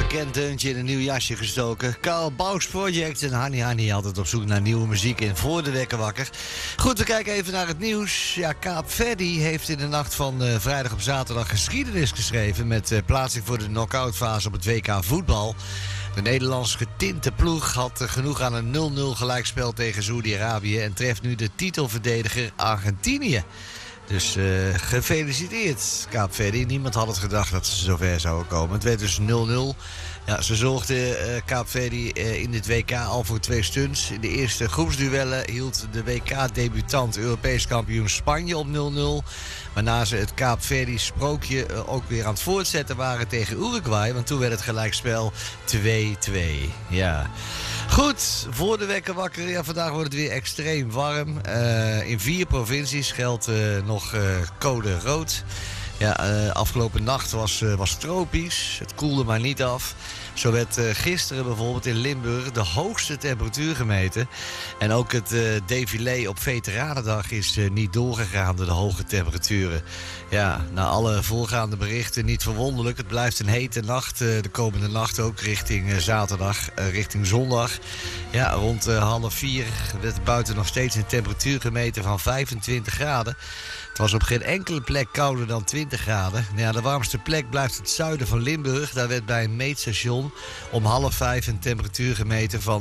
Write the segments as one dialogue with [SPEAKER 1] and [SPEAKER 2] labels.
[SPEAKER 1] Bekend deuntje in een nieuw jasje gestoken. Carl Bouws Project en Hani altijd op zoek naar nieuwe muziek in voor de wekker wakker. Goed, we kijken even naar het nieuws. Ja, Kaapverdi heeft in de nacht van vrijdag op zaterdag geschiedenis geschreven met plaatsing voor de knock-outfase op het WK voetbal. De Nederlands getinte ploeg had genoeg aan een 0-0 gelijkspel tegen Saoedi-Arabië en treft nu de titelverdediger Argentinië. Dus gefeliciteerd, Kaapverdi. Niemand had het gedacht dat ze zover zouden komen. Het werd dus 0-0. Ja, ze zorgden Kaapverdi in dit WK al voor 2 stunts. In de eerste groepsduellen hield de WK-debutant Europees kampioen Spanje op 0-0. Waarna ze het Kaapverdi sprookje ook weer aan het voortzetten waren tegen Uruguay. Want toen werd het gelijkspel 2-2. Ja. Goed, voor de wekker wakker. Ja, vandaag wordt het weer extreem warm. In 4 provincies geldt nog code rood. Ja, afgelopen nacht was tropisch. Het koelde maar niet af. Zo werd gisteren bijvoorbeeld in Limburg de hoogste temperatuur gemeten. En ook het défilé op Veteranendag is niet doorgegaan door de hoge temperaturen. Ja, na alle voorgaande berichten niet verwonderlijk. Het blijft een hete nacht, de komende nacht ook richting zaterdag, richting zondag. Ja, rond 3:30 werd buiten nog steeds een temperatuur gemeten van 25 graden. Het was op geen enkele plek kouder dan 20 graden. Ja, de warmste plek blijft het zuiden van Limburg. Daar werd bij een meetstation om 4:30 een temperatuur gemeten van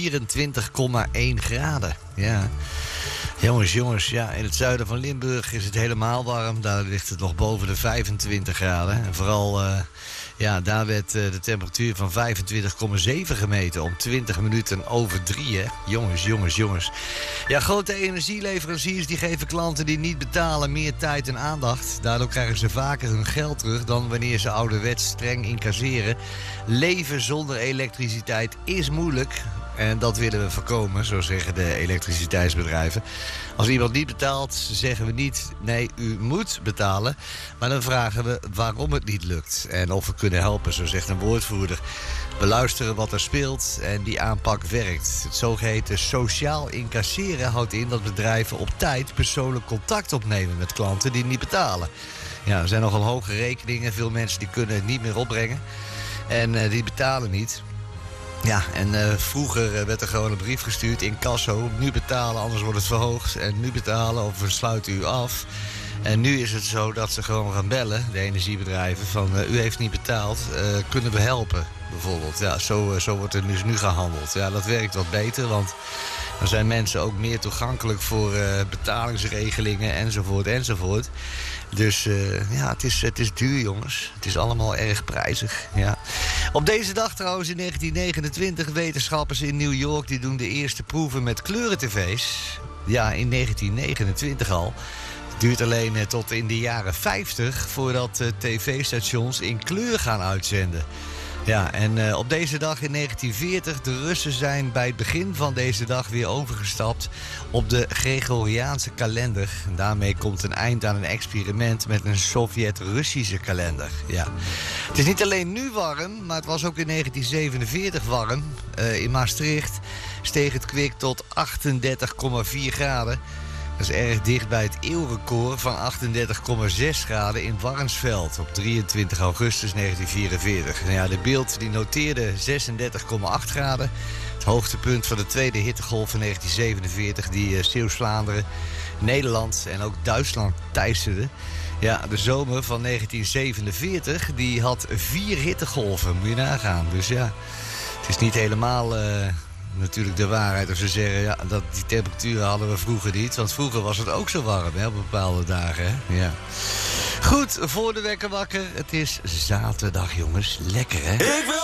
[SPEAKER 1] 24,1 graden. Ja. Jongens, ja, in het zuiden van Limburg is het helemaal warm. Daar ligt het nog boven de 25 graden. En vooral, daar werd de temperatuur van 25,7 gemeten om 20 minuten over 3. Hè? Jongens. Ja, grote energieleveranciers die geven klanten die niet betalen meer tijd en aandacht. Daardoor krijgen ze vaker hun geld terug dan wanneer ze ouderwets streng incasseren. Leven zonder elektriciteit is moeilijk. En dat willen we voorkomen, zo zeggen de elektriciteitsbedrijven. Als iemand niet betaalt, zeggen we niet, nee, u moet betalen. Maar dan vragen we waarom het niet lukt. En of we kunnen helpen, zo zegt een woordvoerder. We luisteren wat er speelt en die aanpak werkt. Het zogeheten sociaal incasseren houdt in dat bedrijven op tijd persoonlijk contact opnemen met klanten die niet betalen. Ja, er zijn nogal hoge rekeningen. Veel mensen die kunnen het niet meer opbrengen. En die betalen niet. Ja, en vroeger werd er gewoon een brief gestuurd in Incasso. Nu betalen, anders wordt het verhoogd. En nu betalen of we sluiten u af. En nu is het zo dat ze gewoon gaan bellen, de energiebedrijven, van u heeft niet betaald, kunnen we helpen, bijvoorbeeld. Ja, zo wordt er dus nu gehandeld. Ja, dat werkt wat beter, want dan zijn mensen ook meer toegankelijk voor betalingsregelingen enzovoort. Dus het is duur, jongens. Het is allemaal erg prijzig. Ja. Op deze dag trouwens in 1929, wetenschappers in New York die doen de eerste proeven met kleurentv's. Ja, in 1929 al. Het duurt alleen tot in de jaren 50 voordat tv-stations in kleur gaan uitzenden. Ja, en op deze dag in 1940, de Russen zijn bij het begin van deze dag weer overgestapt op de Gregoriaanse kalender. En daarmee komt een eind aan een experiment met een Sovjet-Russische kalender. Ja. Het is niet alleen nu warm, maar het was ook in 1947 warm. In Maastricht steeg het kwik tot 38,4 graden. Dat is erg dicht bij het eeuwrecord van 38,6 graden in Warnsveld op 23 augustus 1944. Nou ja, de Bild die noteerde 36,8 graden. Het hoogtepunt van de tweede hittegolf van 1947 die Zeeuws-Vlaanderen, Nederland en ook Duitsland teisterde. Ja, de zomer van 1947 die had 4 hittegolven, moet je nagaan. Dus ja, het is niet helemaal natuurlijk de waarheid als ze zeggen, ja, dat die temperaturen hadden we vroeger niet. Want vroeger was het ook zo warm, hè, op bepaalde dagen. Hè? Ja. Goed, voor de wekker wakker. Het is zaterdag, jongens. Lekker, hè?